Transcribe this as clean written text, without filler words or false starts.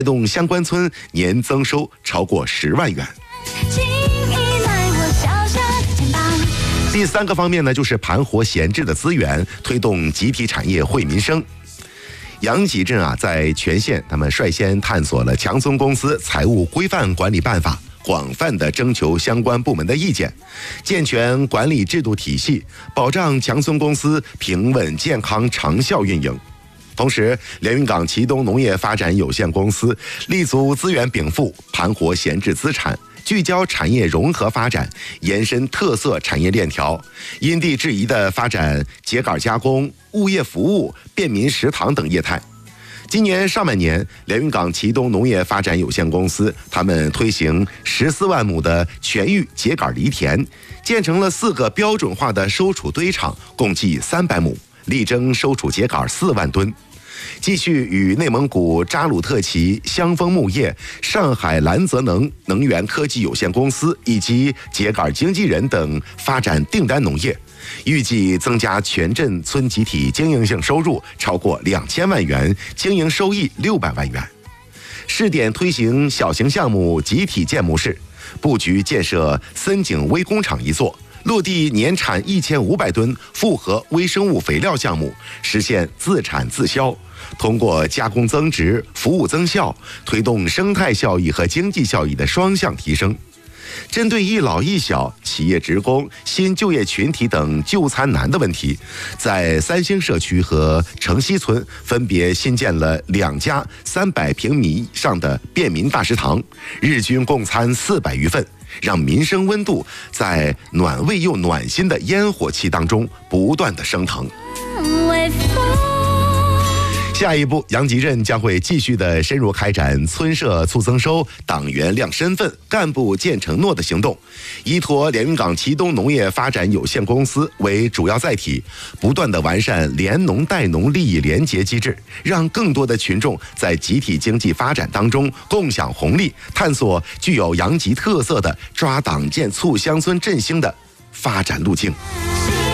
动相关村年增收超过10万元。第3个方面呢，就是盘活闲置的资源，推动集体产业惠民生。杨集镇在全县他们率先探索了强松公司财务规范管理办法，广泛的征求相关部门的意见，健全管理制度体系，保障强松公司平稳健康长效运营。同时，连云港祁东农业发展有限公司立足资源禀赋，盘活闲置资产，聚焦产业融合发展，延伸特色产业链条，因地制宜地发展秸秆加工、物业服务、便民食堂等业态。今年上半年，连云港祁东农业发展有限公司他们推行14万亩的全域秸秆犁田，建成了4个标准化的收储堆场，共计300亩，力争收储秸秆4万吨。继续与内蒙古扎鲁特旗香枫木业、上海蓝泽能源科技有限公司以及秸秆经纪人等发展订单农业，预计增加全镇村集体经营性收入超过2000万元，经营收益600万元。试点推行小型项目集体建模式，布局建设森景微工厂1座，落地年产1500吨复合微生物肥料项目，实现自产自销。通过加工增值、服务增效，推动生态效益和经济效益的双向提升。针对一老一小、企业职工、新就业群体等就餐难的问题，在3星社区和城西村分别新建了2家300平米以上的便民大食堂，日均供餐400余份，让民生温度在暖胃又暖心的烟火气当中不断的升腾。下一步，杨集镇将会继续的深入开展村社促增收、党员亮身份、干部见承诺的行动，依托连云港祁东农业发展有限公司为主要载体，不断的完善联农带农利益联结机制，让更多的群众在集体经济发展当中共享红利，探索具有杨集特色的抓党建促乡村振兴的发展路径。